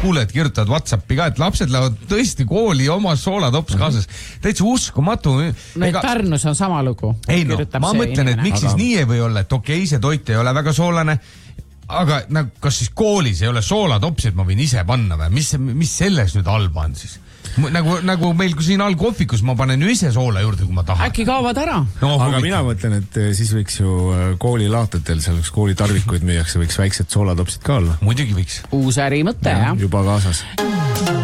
kuulajad kirjutavad WhatsAppi ka, et lapsed lähevad tõesti kooli oma soolatops kaasas. Täitsa uskumatu. Pärnus on sama lugu. Ei no, ma mõtlen, et miks siis nii ei või olla, et okei, see toit ei ole väga soolane, aga kas siis koolis ei ole soolatopsid, ma võin ise panna või? Mis selles nüüd halba on siis? Nagu meil siin all kohvikus ma panen ju ise soola juurde, kui ma tahan. Äkki kaovad ära? No, aga mina mõtlen, et siis võiks ju koolilaatetel, seal koolitarvikuid müüakse, võiks väiksed soolatopsid ka olla. Muidugi võiks. Uus ärimõte, jah. Juba kaasas.